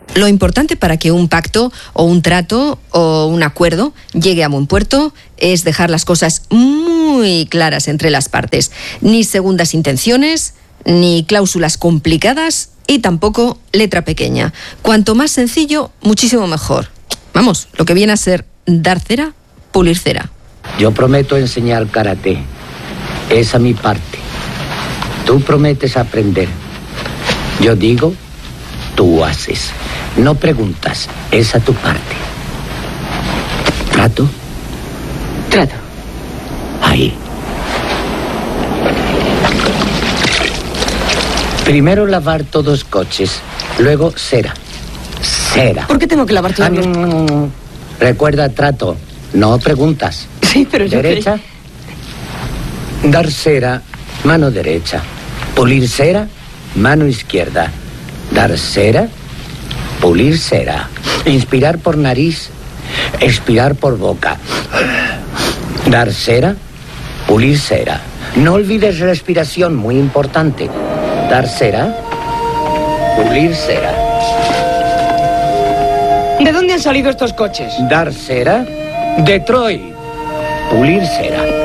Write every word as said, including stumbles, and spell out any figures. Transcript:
Lo importante para que un pacto o un trato o un acuerdo llegue a buen puerto es dejar las cosas muy claras entre las partes. Ni segundas intenciones, ni cláusulas complicadas y tampoco letra pequeña. Cuanto más sencillo, muchísimo mejor. Vamos, lo que viene a ser dar cera, pulir cera. Yo prometo enseñar karate. Esa es mi parte. Tú prometes aprender. Yo digo, tú haces. No preguntas, esa es tu parte. ¿Trato? Trato. Ahí. Primero lavar todos coches, luego cera. Cera. ¿Por qué tengo que lavar todos los coches? Mm, recuerda, trato, no preguntas. Sí, pero yo... Derecha. Quería... Dar cera, mano derecha. Pulir cera, mano izquierda. Dar cera, pulir cera. Inspirar por nariz, expirar por boca. Dar cera, pulir cera. No olvides respiración, muy importante. Dar cera, pulir cera. ¿De dónde han salido estos coches? Dar cera, Detroit, pulir cera.